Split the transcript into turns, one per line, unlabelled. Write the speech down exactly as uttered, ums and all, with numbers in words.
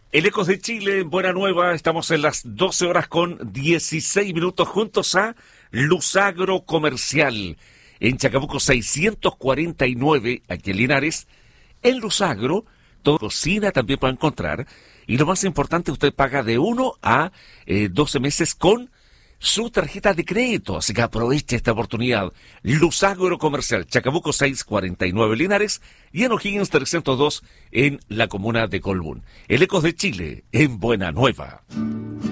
El Ecos de Chile, en Buena Nueva, estamos en las doce horas con dieciséis minutos juntos a Luzagro Comercial, en Chacabuco seiscientos cuarenta y nueve, aquí en Linares. En Luzagro, todo cocina también puede encontrar, y lo más importante, usted paga de uno a eh, doce meses con su tarjeta de crédito, así que aproveche esta oportunidad. Luzagro Comercial, Chacabuco seiscientos cuarenta y nueve Linares y en O'Higgins trescientos dos en la comuna de Colbún. El Ecos de Chile, en Buena Nueva.